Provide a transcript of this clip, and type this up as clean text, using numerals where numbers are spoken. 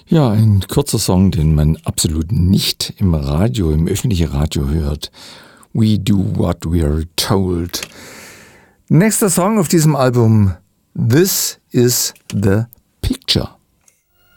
Ja, ein kurzer Song, den man absolut nicht im Radio, im öffentlichen Radio hört. We do what we are told. Nächster Song auf diesem Album, This is the Picture.